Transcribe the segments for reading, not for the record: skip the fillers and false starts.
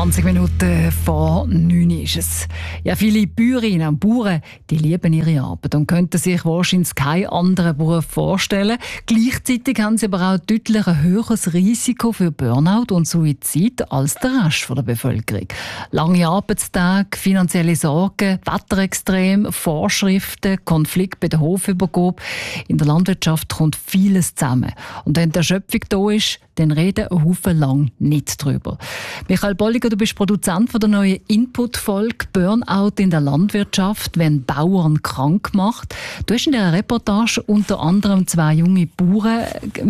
20 Minuten vor 9 ist es. Ja, viele Bäuerinnen und Bauern, die lieben ihre Arbeit und könnten sich wahrscheinlich keinen anderen Beruf vorstellen. Gleichzeitig haben sie aber auch deutlich ein höheres Risiko für Burnout und Suizid als der Rest der Bevölkerung. Lange Arbeitstage, finanzielle Sorgen, Wetterextreme, Vorschriften, Konflikte bei der Hofübergabe. In der Landwirtschaft kommt vieles zusammen. Und wenn die Erschöpfung da ist, dann reden ein Haufen lang nicht drüber. Michael Bolliger, du bist Produzent von der neuen Input-Folge «Burnout in der Landwirtschaft, wenn Bauern krank macht». Du hast in dieser Reportage unter anderem mit zwei jungen Bauern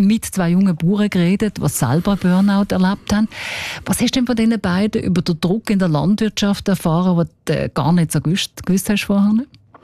geredet, die selber Burnout erlebt haben. Was hast du denn von diesen beiden über den Druck in der Landwirtschaft erfahren, den du gar nicht so gewusst hast vorher?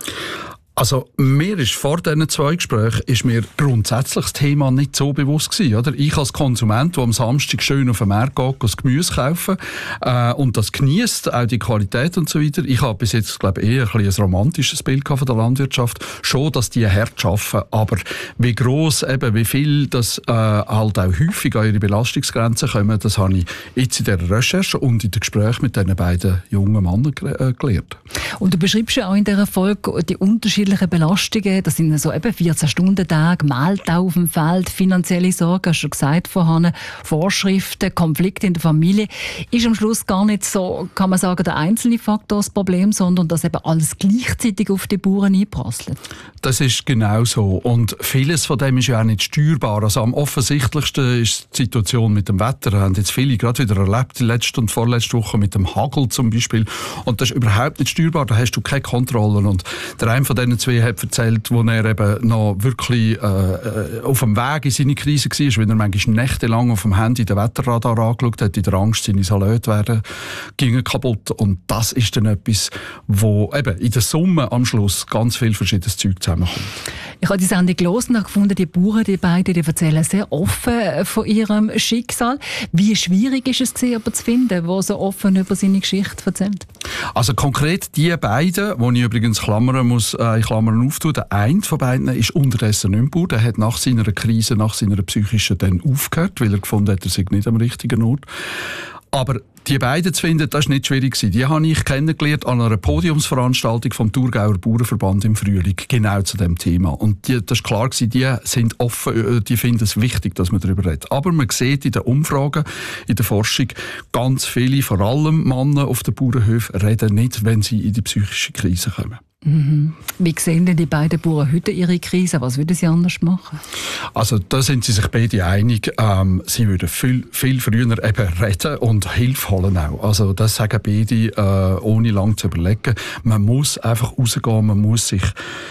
Also, mir ist vor diesen zwei Gesprächen mir grundsätzlich das Thema nicht so bewusst gewesen, oder? Ich als Konsument, der am Samstag schön auf den Markt geht, das Gemüse kaufen, und das genießt, auch die Qualität und so weiter. Ich habe bis jetzt, glaube ich, eher ein romantisches Bild von der Landwirtschaft. Schon, dass die hart arbeiten, aber wie gross, eben, wie viel das halt auch häufig an ihre Belastungsgrenzen kommen, das habe ich jetzt in dieser Recherche und in den Gesprächen mit diesen beiden jungen Männern gelernt. Und du beschreibst ja auch in dieser Folge die unterschiedlichen Belastungen, das sind so eben 14-Stunden-Tage, Mehltau auf dem Feld, finanzielle Sorgen, hast du schon gesagt vorhin, Vorschriften, Konflikte in der Familie. Ist am Schluss gar nicht so, kann man sagen, der einzelne Faktor das Problem, sondern dass eben alles gleichzeitig auf die Bauern einprasselt. Das ist genau so. Und vieles von dem ist ja auch nicht steuerbar. Also am offensichtlichsten ist die Situation mit dem Wetter. Wir haben jetzt viele gerade wieder erlebt, die letzte und vorletzte Woche mit dem Hagel zum Beispiel. Und das ist überhaupt nicht steuerbar, da hast du keine Kontrolle. Und der eine von diesen zwei hat erzählt, wo er eben noch wirklich auf dem Weg in seine Krise war, weil er manchmal nächtelang auf dem Handy den Wetterradar angeschaut hat, in der Angst, seine Salate gingen kaputt. Und das ist dann etwas, wo eben in der Summe am Schluss ganz viel verschiedenes Zeug zusammenkommt. Ich habe die Sendung gelesen und gefunden, die Bauern, die beiden, die erzählen sehr offen von ihrem Schicksal. Wie schwierig ist es gewesen, aber zu finden, der so offen über seine Geschichte erzählt? Also konkret die beiden, die ich übrigens Klammern auftun, der eine von beiden ist unterdessen nicht mehr Bauer. Der hat nach seiner Krise, nach seiner psychischen dann aufgehört, weil er gefunden hat, er sei nicht am richtigen Ort. Aber die beiden zu finden, das war nicht schwierig. Die habe ich kennengelernt an einer Podiumsveranstaltung vom Thurgauer Bauernverband im Frühling, genau zu diesem Thema. Und das war klar, die sind offen, die finden es wichtig, dass man darüber redet. Aber man sieht in den Umfragen, in der Forschung, ganz viele, vor allem Männer auf den Bauernhöfen, reden nicht, wenn sie in die psychische Krise kommen. Mhm. Wie sehen denn die beiden Bauern heute ihre Krise? Was würden sie anders machen? Also da sind sie sich beide einig. Sie würden viel früher eben reden und Hilfe holen auch. Also das sagen beide, ohne lang zu überlegen. Man muss einfach rausgehen, man muss sich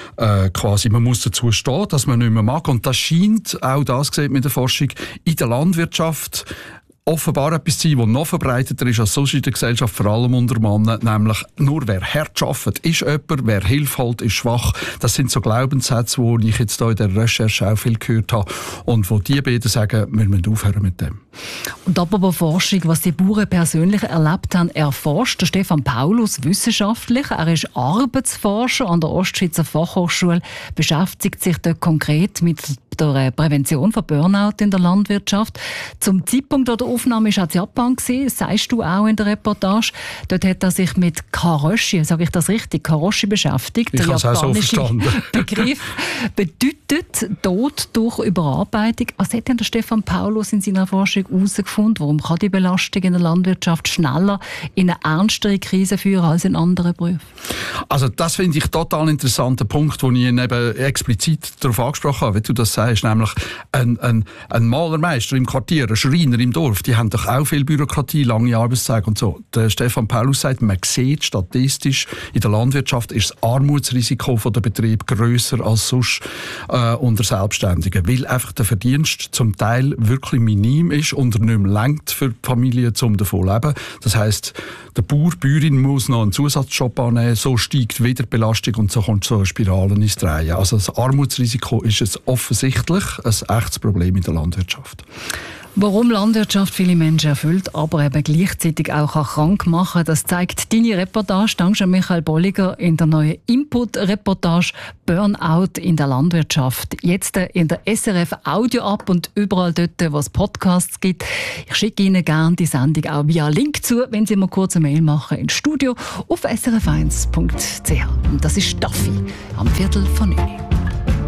man muss dazu stehen, dass man nicht mehr mag. Und das scheint, auch das sieht man in der Forschung, in der Landwirtschaft offenbar etwas zu sein, das noch verbreiteter ist als sonst in der Gesellschaft, vor allem unter Männern, nämlich nur wer hart arbeitet, ist jemand, wer Hilfe holt, ist schwach. Das sind so Glaubenssätze, die ich jetzt hier in der Recherche auch viel gehört habe und wo die beiden sagen, wir müssen aufhören mit dem. Und apropos Forschung, was die Bauern persönlich erlebt haben, erforscht der Stefan Paulus wissenschaftlich. Er ist Arbeitsforscher an der Ostschweizer Fachhochschule, beschäftigt sich dort konkret mit der Prävention von Burnout in der Landwirtschaft. Zum Zeitpunkt der Aufnahme war er in Japan, sagst du auch in der Reportage. Dort hat er sich mit Karoshi, sage ich das richtig, Karoshi beschäftigt. Ich habe es auch so verstanden. Begriff bedeutet Tod durch Überarbeitung. Was hat denn der Stefan Paulus in seiner Forschung herausgefunden? Warum kann die Belastung in der Landwirtschaft schneller in eine ernstere Krise führen als in anderen Berufen? Also das finde ich total interessanter Punkt, den ich ihn eben explizit darauf angesprochen habe, wie du das sagst, nämlich ein Malermeister im Quartier, ein Schreiner im Dorf, die haben doch auch viel Bürokratie, lange Arbeitstage und so. Der Stefan Paulus sagt, man sieht statistisch, in der Landwirtschaft ist das Armutsrisiko der Betrieb grösser als sonst unter Selbstständigen, weil einfach der Verdienst zum Teil wirklich minim ist und er nicht mehr reicht für die Familie, um davon zu leben. Das heisst, der Bauer, die Bäuerin muss noch einen Zusatzjob annehmen, so steigt wieder die Belastung und so kommt so eine Spirale ins Drehen. Also das Armutsrisiko ist offensichtlich ein echtes Problem in der Landwirtschaft. Warum Landwirtschaft viele Menschen erfüllt, aber eben gleichzeitig auch krank machen kann, das zeigt deine Reportage. Danke Michael Bolliger in der neuen Input-Reportage «Burnout in der Landwirtschaft». Jetzt in der SRF Audio-App und überall dort, wo es Podcasts gibt. Ich schicke Ihnen gerne die Sendung auch via Link zu, wenn Sie mir kurz eine Mail machen ins Studio auf srf1.ch. Und das ist Staffi am 8:45.